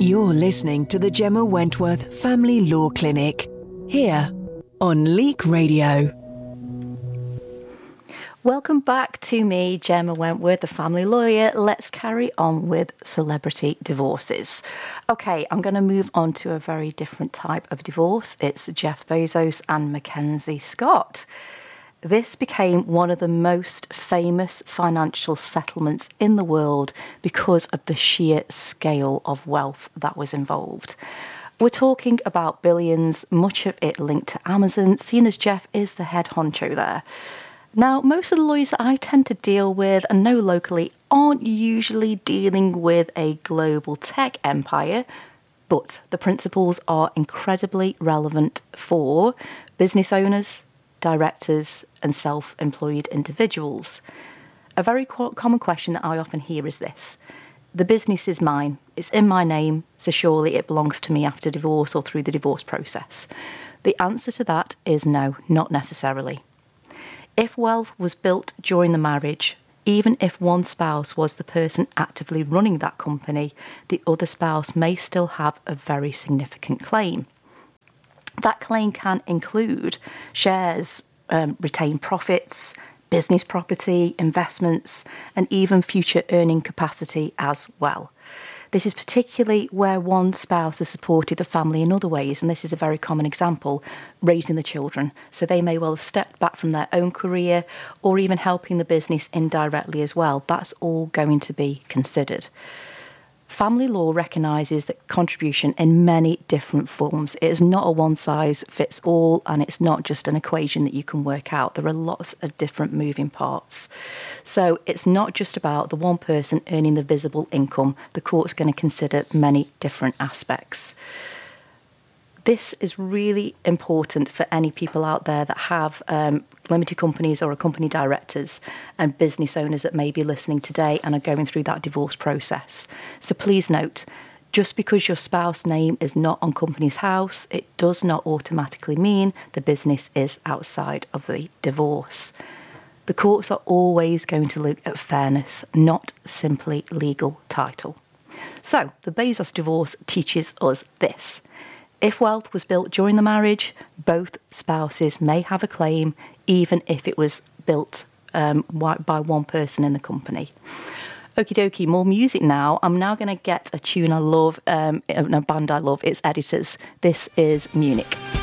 You're listening to the Gemma Wentworth Family Law Clinic, here on Leak Radio. Welcome back to me, Gemma Wentworth, the family lawyer. Let's carry on with celebrity divorces. Okay, I'm going to move on to a very different type of divorce. It's Jeff Bezos and Mackenzie Scott. This became one of the most famous financial settlements in the world because of the sheer scale of wealth that was involved. We're talking about billions, much of it linked to Amazon, seeing as Jeff is the head honcho there. Now, most of the lawyers that I tend to deal with and know locally aren't usually dealing with a global tech empire, but the principles are incredibly relevant for business owners, directors, and self-employed individuals. A very common question that I often hear is this: the business is mine, it's in my name, so surely it belongs to me after divorce or through the divorce process. The answer to that is no, not necessarily. If wealth was built during the marriage, even if one spouse was the person actively running that company, the other spouse may still have a very significant claim. That claim can include shares, retained profits, business property, investments, and even future earning capacity as well. This is particularly where one spouse has supported the family in other ways, and this is a very common example, raising the children. So they may well have stepped back from their own career or even helping the business indirectly as well. That's all going to be considered. Family law recognises that contribution in many different forms. It is not a one-size-fits-all, and it's not just an equation that you can work out. There are lots of different moving parts. So it's not just about the one person earning the visible income. The court's going to consider many different aspects. This is really important for any people out there that have limited companies or are company directors and business owners that may be listening today and are going through that divorce process. So please note, just because your spouse's name is not on company's house, it does not automatically mean the business is outside of the divorce. The courts are always going to look at fairness, not simply legal title. So the Bezos divorce teaches us this: if wealth was built during the marriage, both spouses may have a claim, even if it was built by one person in the company. Okie dokie, more music now. I'm now going to get a tune I love, a band I love. It's Editors. This is Munich.